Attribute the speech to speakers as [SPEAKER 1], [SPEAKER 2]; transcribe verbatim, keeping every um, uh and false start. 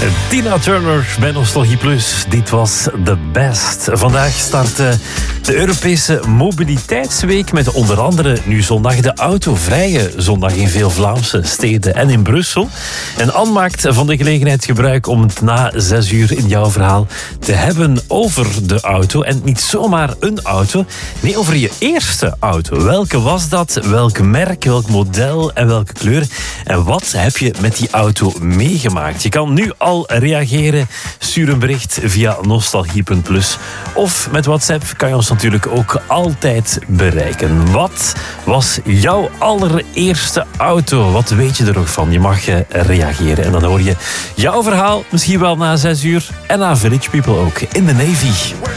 [SPEAKER 1] Tina Turner bij Nostalgie Plus. Dit was The Best. Vandaag start uh, de Europese Mobiliteitsweek met onder andere nu zondag de autovrije zondag in veel Vlaamse steden en in Brussel. En Anne maakt van de gelegenheid gebruik om het na zes uur in jouw verhaal te hebben over de auto. En niet zomaar een auto, nee, over je eerste auto. Welke was dat? Welk merk, welk model en welke kleur? En wat heb je met die auto meegemaakt? Je kan nu al reageren. Stuur een bericht via nostalgie punt plus. Of met WhatsApp kan je ons natuurlijk ook altijd bereiken. Wat was jouw allereerste auto? Wat weet je er nog van? Je mag uh, reageren. En dan hoor je jouw verhaal misschien wel na zes uur. En na Village People ook in de Navy.